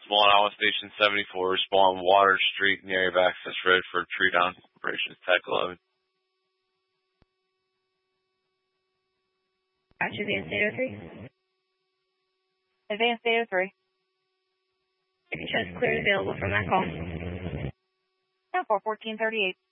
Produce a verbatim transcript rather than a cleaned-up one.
Mullen Iowa Station seventy-four, respond Water Street in the area of access road for tree down operations, Tech eleven. Roger, Advanced eight oh three. Advanced eight oh three. If you trust clear available from that call. ten four, fourteen thirty-eight.